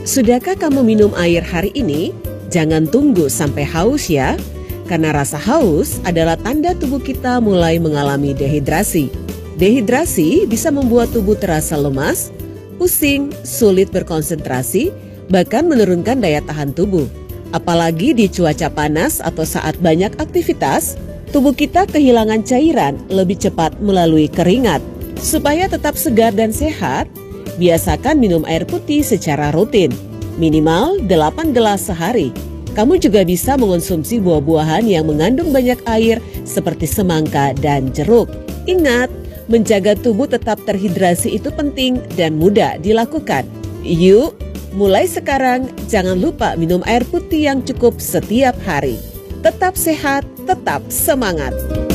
Sudahkah kamu minum air hari ini? Jangan tunggu sampai haus ya, karena rasa haus adalah tanda tubuh kita mulai mengalami dehidrasi. Dehidrasi bisa membuat tubuh terasa lemas, pusing, sulit berkonsentrasi, bahkan menurunkan daya tahan tubuh. Apalagi di cuaca panas atau saat banyak aktivitas, tubuh kita kehilangan cairan lebih cepat melalui keringat. Supaya tetap segar dan sehat, biasakan minum air putih secara rutin, minimal 8 gelas sehari. Kamu juga bisa mengonsumsi buah-buahan yang mengandung banyak air seperti semangka dan jeruk. Ingat, menjaga tubuh tetap terhidrasi itu penting dan mudah dilakukan. Yuk, mulai sekarang jangan lupa minum air putih yang cukup setiap hari. Tetap sehat, tetap semangat.